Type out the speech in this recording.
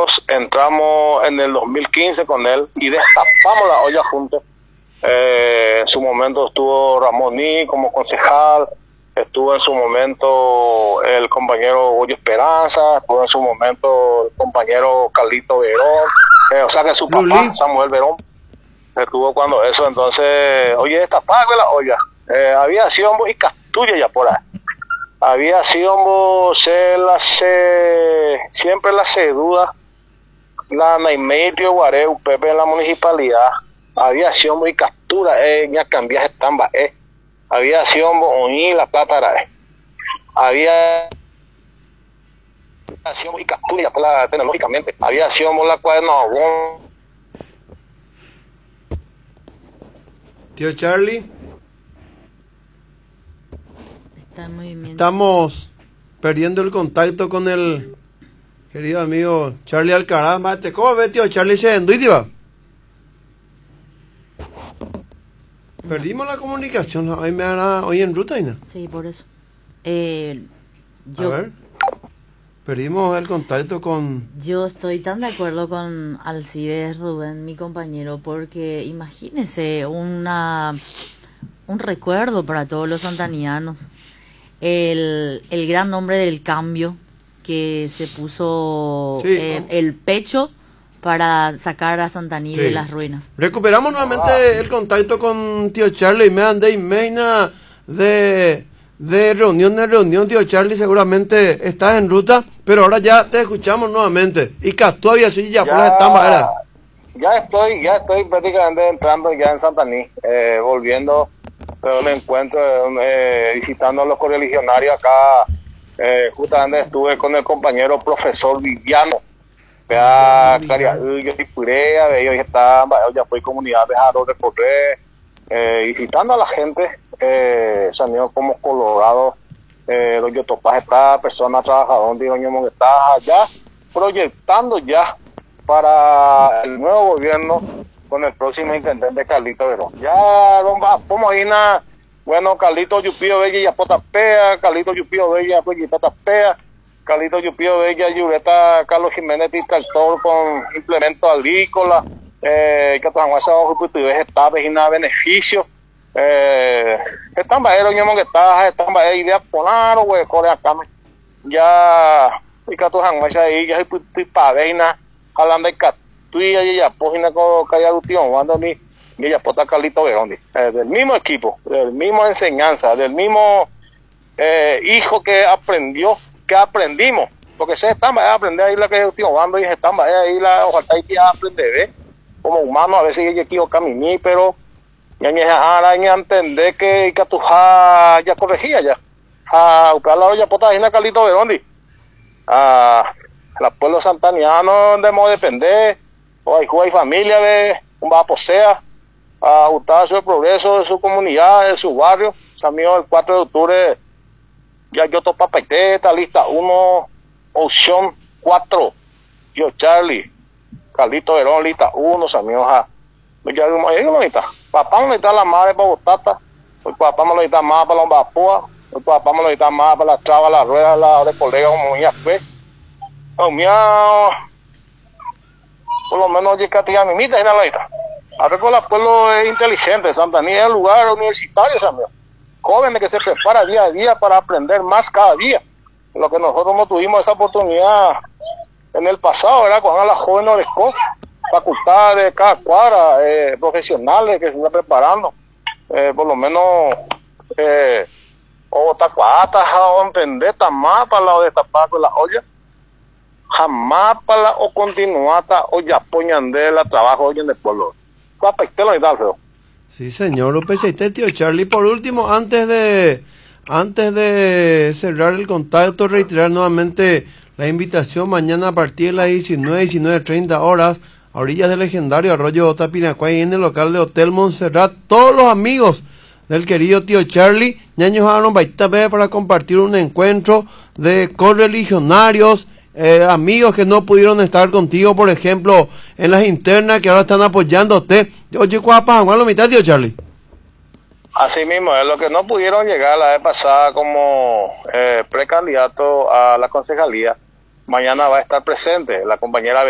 nosotros entramos en el 2015 con él y destapamos la olla juntos. En su momento estuvo Ramoní como concejal, estuvo en su momento el compañero Goyo Esperanza, estuvo en su momento el compañero Carlito Verón, o sea que su papá, Luli. Samuel Verón, estuvo cuando eso. Entonces, oye, destapar la olla. Había sido y Castuya ya por ahí. Había sido siempre la duda la Naimetio Guareu Pepe en la municipalidad. Había sido muy captura, ya cambiaje estamba, había sido oní la plata, había sido muy captura tecnológicamente, había sido la cual no. Tío Charlie, Está en movimiento. estamos perdiendo el contacto con el querido amigo Charlie Alcaraz. Mate, ¿cómo ves, tío Charlie? Perdimos la comunicación hoy en ruta, ¿no? Sí, por eso. A ver, perdimos el contacto con... Yo estoy tan de acuerdo con Alcides Rubén, mi compañero, porque imagínese un recuerdo para todos los santanianos. El gran nombre del cambio que se puso Sí. el pecho para sacar a Santaní Sí. de las ruinas. Recuperamos nuevamente el contacto con tío Charlie. Me andé meina de reunión en reunión, tío Charlie. Seguramente estás en ruta, pero ahora ya te escuchamos nuevamente. Y que todavía soy ya por la etapa, Ya estoy prácticamente entrando ya en Santaní, volviendo de un encuentro, visitando a los correligionarios acá. Justamente estuve con el compañero profesor Viviano. Yo estoy purea, yo ya fui comunidad de Jaro de Correa, visitando a la gente, salió como Colorado, yo topas esta persona trabajadora, digo yo que está allá, proyectando ya para el nuevo gobierno con el próximo intendente Carlito Verón. Ya, como ahí bueno, Carlito Yupío Bella y Apotapea, Carlito Yupío Bella y Tatapea, Carlito Yupío Bella, Yureta, Carlos Jiménez y tractor con implementos agrícolas, que vegetales y nada beneficio. Están bajeros, yo que están bajeros, ideas polaro, güey, Corea Came. Ya, y que tú ahí, ya estoy para veina, hablando de Catuya y ya, pues, que haya cuando mi, y ya, pues, Carlito Verón, del mismo equipo, del mismo enseñanza, del mismo hijo que aprendimos, porque se están a aprender ahí la que estoy jugando y se están ahí la ojalá y a aprender, como humano a veces yo quiero caminar, pero ya entender que tu ya corregía ya la ya pota ahí Carlito Verondi la pueblo santaniano debemos depender o hay familia de un va posea a gustar su progreso de su comunidad, de su barrio. También el 4 de octubre ya yo topa está lista 1, opción 4, yo Charlie, Carlito Verón, lista 1, Samio ya no necesita, papá no necesita la madre para botata, el papá no necesita más para los vapoa, el papá no necesita más para la traba, la rueda, la de colega como mía pues, por lo menos yo que a mi mitad y nada necesita. A ver, el pueblo es inteligente, Santaní es el lugar universitario, Samio. Jóvenes que se preparan día a día para aprender más cada día. Lo que nosotros no tuvimos esa oportunidad en el pasado, ¿verdad? Cuando a la joven Oresco, facultades de cada cuadra, profesionales que se están preparando, por lo menos, o tacuatas, o entender, más para la de destapar con la olla, jamás para la o continuata, o ya poñan de la trabajo hoy en el pueblo. Cuapestelo y tal, feo. Sí, señor López, tío Charlie. Por último, antes de cerrar el contacto, reiterar nuevamente la invitación mañana a partir de las 19:30 horas, a orillas del legendario arroyo Tapinacuay, en el local de Hotel Montserrat. Todos los amigos del querido tío Charlie, ñaños Aaron Baitabe, para compartir un encuentro de correligionarios, amigos que no pudieron estar contigo, por ejemplo, en las internas que ahora están apoyándote. Oye, ¿cuál la mitad, tío Charlie? Así mismo, es lo que no pudieron llegar la vez pasada como precandidato a la concejalía. Mañana va a estar presente la compañera